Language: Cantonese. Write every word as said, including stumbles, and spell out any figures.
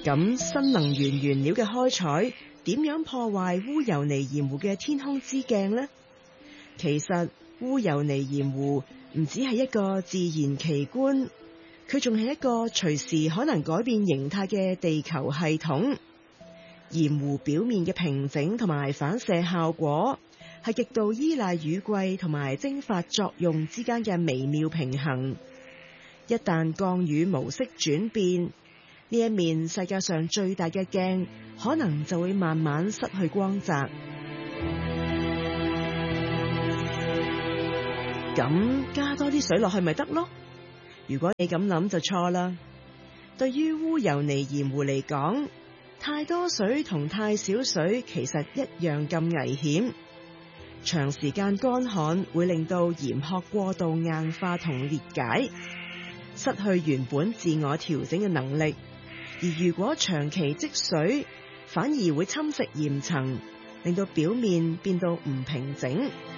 咁新能源原料嘅開採點樣破壞烏尤尼鹽湖嘅天空之鏡呢？其實烏尤尼鹽湖唔只係一個自然奇觀，佢仲係一個隨時可能改變形態嘅地球系統。鹽湖表面嘅平整同埋反射效果係極度依賴雨季同埋蒸發作用之間嘅微妙平衡。一旦降雨模式轉變，呢一面世界上最大嘅鏡可能就會慢慢失去光澤。咁加多啲水落去咪得咯？如果你咁諗就錯啦。對於烏尤尼鹽湖嚟講，太多水同太少水其實一樣咁危險。長時間乾旱會令到鹽殼過度硬化同裂解，失去原本自我調整嘅能力。而如果長期積水，反而會侵蝕鹽層，令到表面變到唔平整。